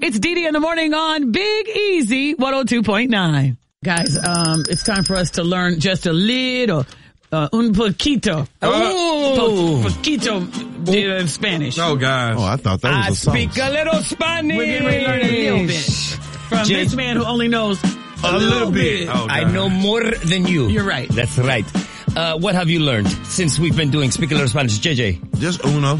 It's Didi in the morning on Big Easy 102.9. Guys, it's time for us to learn just a little, un poquito. Poquito Spanish. Oh, gosh. Oh, I thought that was a song. I speak a little Spanish. We're getting ready to learn a little bit from this man who only knows a little bit. Oh, I know more than you. You're right. That's right. What have you learned since we've been doing Speak a Little Spanish? JJ. Just uno.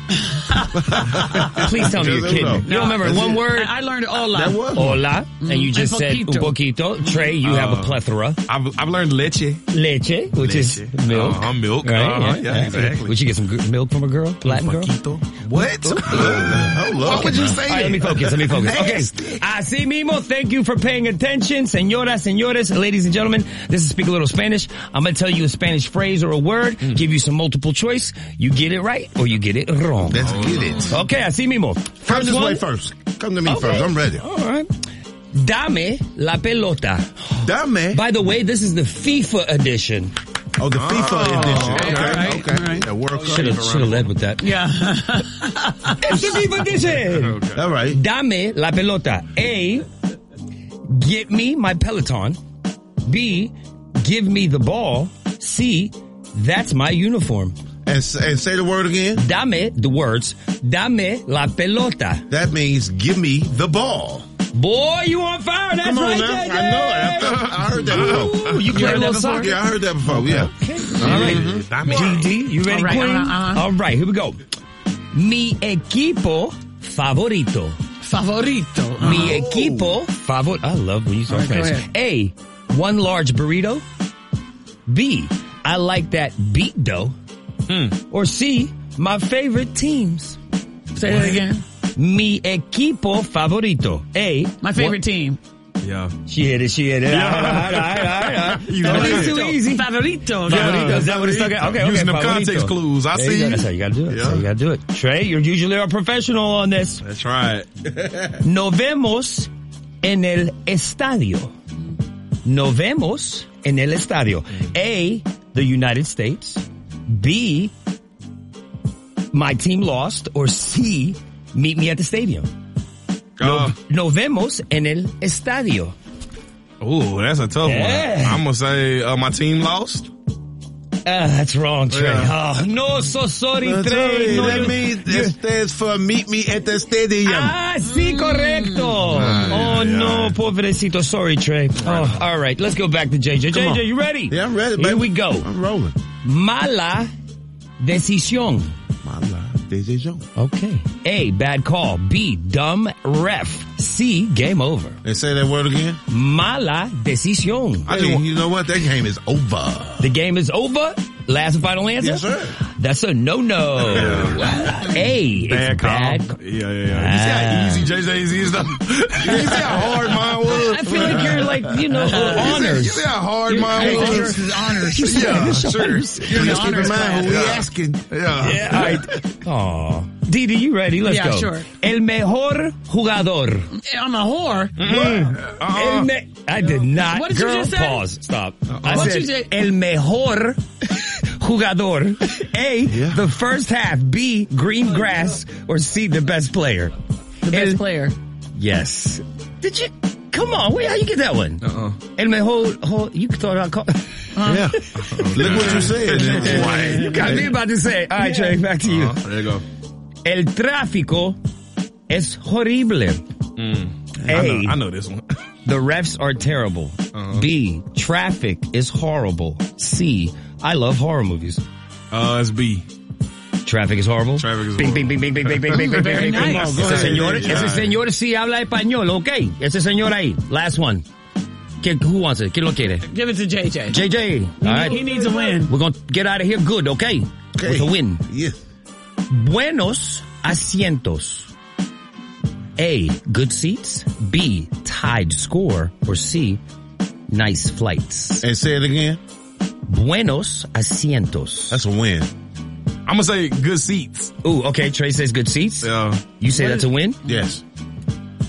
Please tell me you're kidding me. You don't remember one word? I learned hola. That was one. Hola. And you just said un poquito. Trey, you have a plethora. I've learned leche. Leche, which is milk. Milk. Right? Yeah, exactly. Would you get some milk from a girl? Latin girl? What? Why would you say All right, let me focus. Okay. Así mismo, thank you for paying attention. Señoras, señores, ladies and gentlemen, this is Speak a Little Spanish. I'm going to tell you a Spanish phrase or a word, give you some multiple choice. You get it right or you get it wrong. Let's get it. Okay, así mismo. Come this way first. Come to me first. I'm ready. All right. Dame la pelota. Dame. By the way, this is the FIFA edition. Oh, the FIFA edition. Okay. All right. Yeah, World Cup. Should have led with that. Yeah. It's the FIFA edition. Okay. All right. Dame la pelota. A, get me my Peloton. B, give me the ball. C, that's my uniform. And say the word again. Dame, the words, dame la pelota. That means give me the ball. Boy, you on fire. That's Come on right, now. JJ. I know it. I heard that before. Ooh, you played a little soccer? Yeah, I heard that before. Yeah. Okay. All right. GD, you ready, All right, Queen? uh-huh. All right, here we go. Mi equipo favorito. Favorito. Mi equipo favorito. I love when you talk All right, go Spanish. ahead. A, one large burrito. B, I like that beat dough. Or C, my favorite teams. Say that again. Mi equipo favorito. A, My favorite team. Yeah. She hit it. All right. You That know was too easy. Favorito. Favorito. Is that what it's talking about? Okay, Using them favorito. context clues. I There you see. go. That's how you gotta do it. Yeah. That's how you gotta do it. Trey, you're usually a professional on this. That's right. Nos vemos en el estadio. Nos vemos en el estadio. A, the United States. B, my team lost. Or C, meet me at the stadium. Nos vemos en el estadio. Ooh, that's a tough Yeah. one. I'm going to say my team lost. That's wrong, Trey. Yeah. Oh, no, so sorry, Trey. Sorry, No, that means it stands for meet me at the stadium. sí, correcto. Oh, no, pobrecito. Sorry, Trey. Oh, all right. Let's go back to JJ. Come on. JJ, you ready? Yeah, I'm ready, Here baby. we go. I'm rolling. Mala decisión. Mala decision. Okay. A, bad call. B, dumb ref. C, game over. And say that word again. Mala decisión. Hey, you know what? That game is over. The game is over. Last and final answer? Yes, sir. That's a no-no. A, it's bad. Yeah. You see how easy JJ's is, though? You see how hard mine was? I feel like you're like, honors. You see how hard mine was? This is honors. Yeah, sure. Just keep in mind who we asking. Yeah. All right. Aw. Didi, you ready? Let's Yeah, go. sure. El mejor jugador. I'm a whore. I did not. What did you Girl, just say? pause. Stop. I What'd said you say? el mejor jugador. A, Yeah. the first half. B, green grass. Or C, the best player. The best player. Yes. Did you? Come on. Wait, how you get that one? El mejor. You thought I called. Yeah. Look what you said. You got me about to say. All right, Trey, back to you. There you go. El tráfico es horrible. A, I know this one. the refs are terrible. B, traffic is horrible. C, I love horror movies. It's B. Traffic is horrible. Traffic is Bing, bing, bing, bing, bing, bing, bing, bing, bing, Very bing, bing. nice. Ese señor, Yeah. ese señor sí habla español, okay. Ese señor ahí. Last one. Who wants it? ¿Quién lo quiere? Give it to JJ. JJ. All right. He needs a win. We're going to get out of here good, okay? With a win. Yes. Buenos asientos. A, good seats. B, tied score. Or C, nice flights. And say it again. Buenos asientos. That's a win. I'm going to say good seats. Ooh, okay. Trey says good seats. Yeah. You say that's a win? Yes.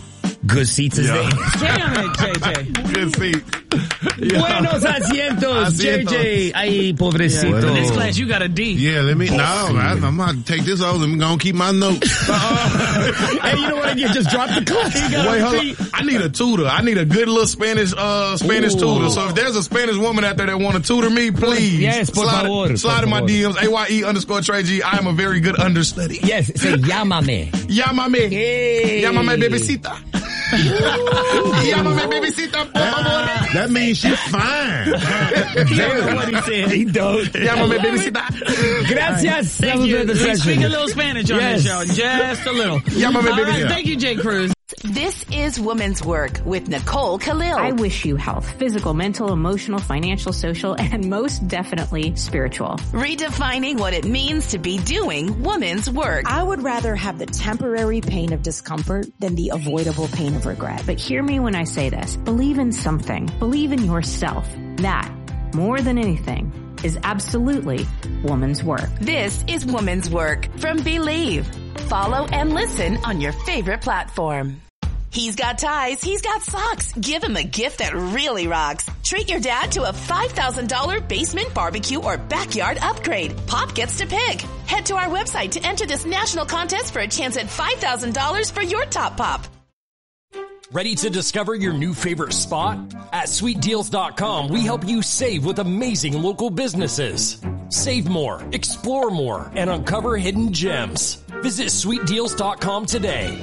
Good seats is there. Damn it, JJ. Good seats. Buenos asientos, JJ. Ay, pobrecito. In this class, you got a D. Yeah, I'm going to take this over and I'm going to keep my notes. Hey, you know what? You just dropped the class. Wait, hold on. I need a tutor. I need a good little Spanish tutor. So if there's a Spanish woman out there that want to tutor me, please. Yes, por favor. Slide in my DMs, AYE_Trey G. I am a very good understudy. Yes, say llámame. Llámame. Hey. Llámame, bebecita. Llámame, bebecita, por favor. That means she's fine. That's what he said. He don't. Llámame, bebecita. Gracias. Thank you. We speak a little Spanish on this show. Just a little. Llámame, All right, bebecita. thank you, Jay Cruz. This is Woman's Work with Nicole Khalil. I wish you health, physical, mental, emotional, financial, social, and most definitely spiritual. Redefining what it means to be doing woman's work. I would rather have the temporary pain of discomfort than the avoidable pain of regret. But hear me when I say this. Believe in something. Believe in yourself. That, more than anything, is absolutely woman's work. This is Woman's Work from Believe. Follow and listen on your favorite platform. He's got ties, he's got socks. Give him a gift that really rocks. Treat your dad to a $5,000 basement barbecue or backyard upgrade. Pop gets to pick. Head to our website to enter this national contest for a chance at $5,000 for your top pop. Ready to discover your new favorite spot? At sweetdeals.com, we help you save with amazing local businesses. Save more, explore more, and uncover hidden gems. Visit sweetdeals.com today.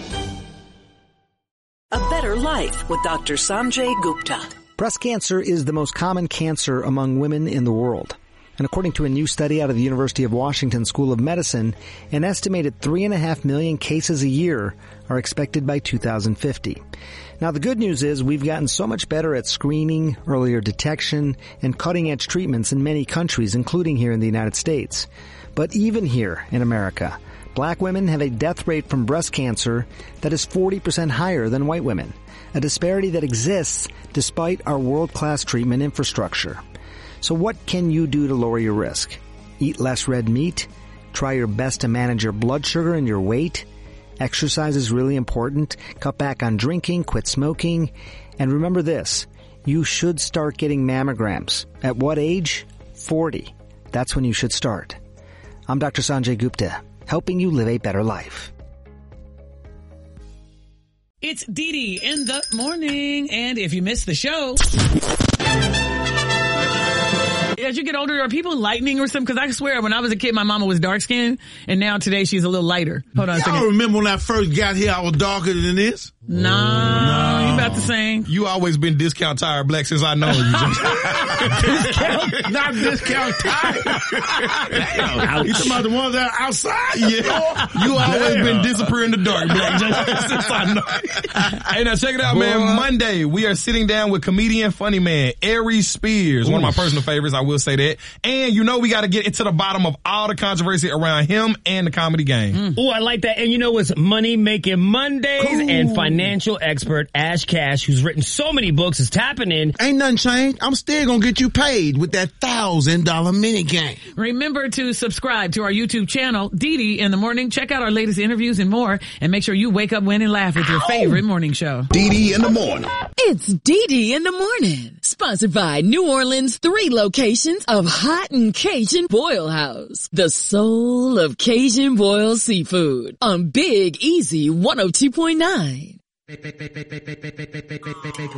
A Better Life with Dr. Sanjay Gupta. Breast cancer is the most common cancer among women in the world. And according to a new study out of the University of Washington School of Medicine, an estimated 3.5 million cases a year are expected by 2050. Now, the good news is we've gotten so much better at screening, earlier detection, and cutting-edge treatments in many countries, including here in the United States. But even here in America, Black women have a death rate from breast cancer that is 40% higher than white women, a disparity that exists despite our world-class treatment infrastructure. So what can you do to lower your risk? Eat less red meat? Try your best to manage your blood sugar and your weight? Exercise is really important. Cut back on drinking, quit smoking. And remember this, you should start getting mammograms. At what age? 40. That's when you should start. I'm Dr. Sanjay Gupta, helping you live a better life. It's Dee Dee in the morning. And if you missed the show, as you get older, are people lightening or something? Because I swear, when I was a kid, my mama was dark skinned, and now today she's a little lighter. Hold on a second. Y'all remember when I first got here, I was darker than this? No, you about the same. You always been discount tire black since I know you. Not discount tire. Damn. You talking about the ones that are outside? Yeah. You always been disappearing in the dark black since I know. Hey, now check it out, man. Monday, we are sitting down with comedian, funny man, Aries Spears. One of my personal favorites, I will say that. And you know we got to get to the bottom of all the controversy around him and the comedy game. Oh, I like that. And you know it's Money Making Mondays, and financial expert Ash Cash, who's written so many books, is tapping in. Ain't nothing changed. I'm still gonna get you paid with that $1,000 mini game. Remember to subscribe to our YouTube channel, Dee Dee in the Morning. Check out our latest interviews and more, and make sure you wake up, win, and laugh with your favorite morning show. Dee Dee in the morning. It's Dee Dee in the Morning, sponsored by New Orleans' 3 locations of Hot and Cajun Boil House, the soul of Cajun boiled seafood, on Big Easy 102.9.